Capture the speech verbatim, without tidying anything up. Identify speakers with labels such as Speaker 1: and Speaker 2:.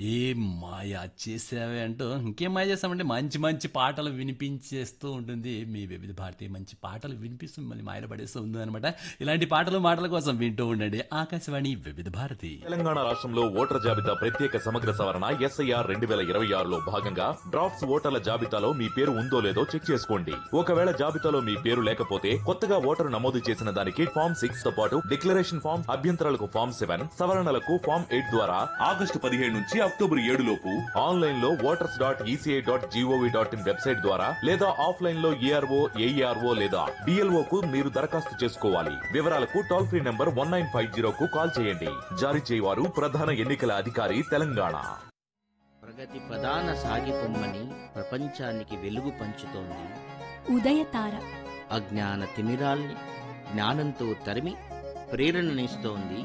Speaker 1: ఏం మాయ చేసావే అంటూ ఇంకేం మాయ చేస్తామంటే మంచి మంచి పాటలు వినిపించేస్తూ ఉంటుంది మీ వివిధ భారతి. మంచి పాటలు వినిపిస్తూ మళ్ళీ మాయలు పడేస్తూ ఉంది అనమాట. ఇలాంటి పాటలు మాటల కోసం వింటూ ఉండండి ఆకాశవాణి వివిధ భారతి.
Speaker 2: తెలంగాణ రాష్ట్రంలో ఓటర్ జాబితా ప్రత్యేక సమగ్ర సవరణ ఎస్ఐఆర్ రెండు వేల ఇరవై ఆరులో భాగంగా డ్రాఫ్ట్స్ ఓటర్ల జాబితాలో మీ పేరు ఉందో లేదో చెక్ చేసుకోండి. ఒకవేళ జాబితాలో మీ పేరు లేకపోతే కొత్తగా ఓటరు నమోదు చేసిన దానికి ఫామ్ సిక్స్ తో పాటు డిక్లరేషన్ ఫామ్, అభ్యంతరాలకు ఫామ్ సెవెన్, సవరణలకు ఫామ్ ఎయిట్ ద్వారా ఆగస్టు పదిహేడు నుంచి అక్టోబర్ ఏడు లోపు ఆన్లైన్ లో voters dot ECI dot GOV dot in website ద్వారా లేదా ఆఫ్లైన్ లో ఏఆర్ఓ ఏఈఆర్ఓ లేదా బిఎల్ఓ కు మీరు దరఖాస్తు చేసుకోవాలి. వివరాలకు toll free number one nine five zero కు కాల్ చేయండి. జారీ చేయవారు ప్రధాన ఎన్నికల అధికారి తెలంగాణ.
Speaker 3: ప్రగతి ప్రధాన సాగిపొమ్మని ప్రపంచానికి వెలుగు పంచుతోంది
Speaker 4: ఉదయతార.
Speaker 3: అజ్ఞాన తిమిరాల్ని జ్ఞానంతో తరిమి ప్రేరణనిస్తోంది